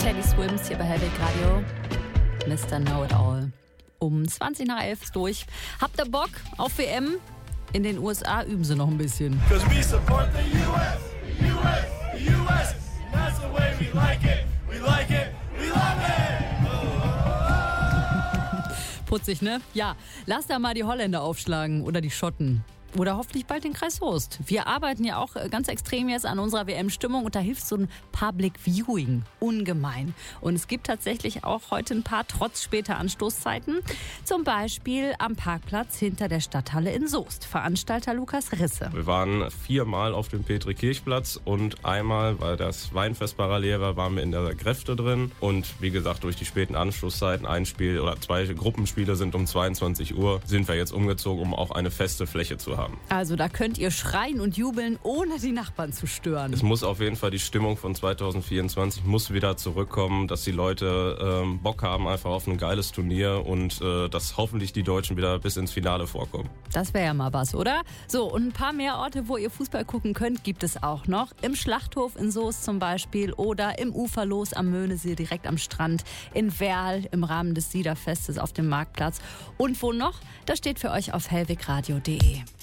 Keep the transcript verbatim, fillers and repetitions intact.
Teddy Swims hier bei Hellweg Radio. Mister Know-it-all. Um zwanzig nach elf ist durch. Habt ihr Bock auf W M? In den U S A üben sie noch ein bisschen. Cause we support the U S, the U S, the U S. That's the way we like it. We like it. We love it. Putzig, ne? Ja, lass da mal die Holländer aufschlagen oder die Schotten. Oder hoffentlich bald den Kreis Soest. Wir arbeiten ja auch ganz extrem jetzt an unserer W M-Stimmung und da hilft so ein Public Viewing ungemein. Und es gibt tatsächlich auch heute ein paar trotz später Anstoßzeiten. Zum Beispiel am Parkplatz hinter der Stadthalle in Soest. Veranstalter Lukas Risse. Wir waren viermal auf dem Petri-Kirchplatz und einmal, weil das Weinfest parallel war, waren wir in der Gräfte drin. Und wie gesagt, durch die späten Anstoßzeiten, ein Spiel oder zwei Gruppenspiele sind um zweiundzwanzig Uhr, sind wir jetzt umgezogen, um auch eine feste Fläche zu haben. Also da könnt ihr schreien und jubeln, ohne die Nachbarn zu stören. Es muss auf jeden Fall die Stimmung von zweitausendvierundzwanzig muss wieder zurückkommen, dass die Leute ähm, Bock haben einfach auf ein geiles Turnier und äh, dass hoffentlich die Deutschen wieder bis ins Finale vorkommen. Das wäre ja mal was, oder? So, und ein paar mehr Orte, wo ihr Fußball gucken könnt, gibt es auch noch. Im Schlachthof in Soest zum Beispiel oder im Uferlos am Möhnesee direkt am Strand, in Werl im Rahmen des Siederfestes auf dem Marktplatz. Und wo noch? Das steht für euch auf hellwegradio punkt de.